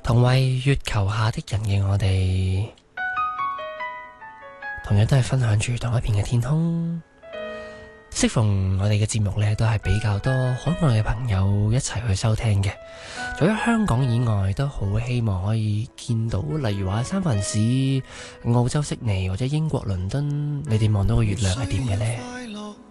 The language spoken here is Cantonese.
同為月球下的人嘅我哋，同樣都係分享住同一片嘅天空。適逢我哋嘅節目呢，都係比較多海外嘅朋友一齊去收聽嘅。除咗香港以外，都好希望可以見到，例如話三藩市、澳洲悉尼或者英國倫敦，你哋望到個月亮係點嘅呢？